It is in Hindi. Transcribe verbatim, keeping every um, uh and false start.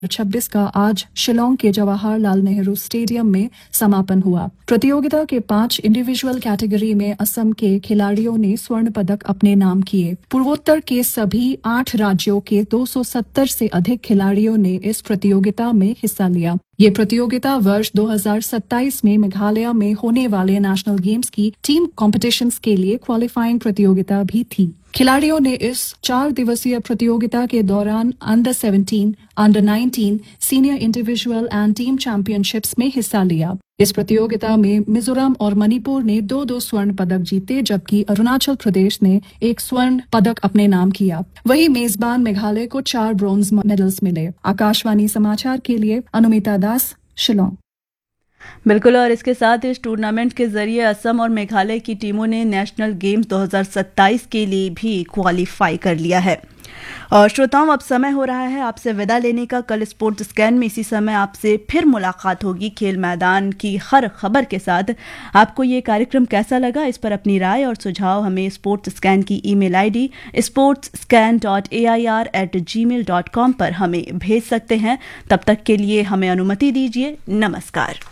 छब्बीस का आज शिलोंग के जवाहरलाल नेहरू स्टेडियम में समापन हुआ। प्रतियोगिता के पांच इंडिविजुअल कैटेगरी में असम के खिलाड़ियों ने स्वर्ण पदक अपने नाम किए। पूर्वोत्तर के सभी आठ राज्यों के दो सौ सत्तर से अधिक खिलाड़ियों ने इस प्रतियोगिता में हिस्सा लिया। ये प्रतियोगिता वर्ष दो हज़ार सत्ताईस में मेघालय में होने वाले नेशनल गेम्स की टीम कॉम्पिटिशन्स के लिए क्वालिफाइंग प्रतियोगिता भी थी। खिलाड़ियों ने इस चार दिवसीय प्रतियोगिता के दौरान under seventeen, under nineteen, senior individual and team championships में हिस्सा लिया। इस प्रतियोगिता में मिजोरम और मणिपुर ने दो दो स्वर्ण पदक जीते, जबकि अरुणाचल प्रदेश ने एक स्वर्ण पदक अपने नाम किया। वहीं मेजबान मेघालय को चार ब्रॉन्ज मेडल्स मिले। आकाशवाणी समाचार के लिए अनुमिता दास, शिलोंग। बिल्कुल, और इसके साथ इस टूर्नामेंट के जरिए असम और मेघालय की टीमों ने नेशनल गेम्स दो हज़ार सत्ताईस के लिए भी क्वालिफाई कर लिया है। और श्रोताओं, अब समय हो रहा है आपसे विदा लेने का। कल स्पोर्ट्स स्कैन में इसी समय आपसे फिर मुलाकात होगी खेल मैदान की हर खबर के साथ। आपको ये कार्यक्रम कैसा लगा, इस पर अपनी राय और सुझाव हमें स्पोर्ट्स स्कैन की email ID sports scan dot A I R eight ji mail dot com पर हमें भेज सकते हैं। तब तक के लिए हमें अनुमति दीजिए। नमस्कार।